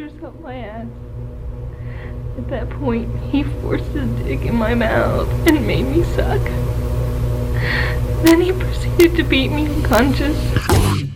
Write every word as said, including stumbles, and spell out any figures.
scissors up my ass. At that point, he forced his dick in my mouth and made me suck. Then he proceeded to beat me unconscious.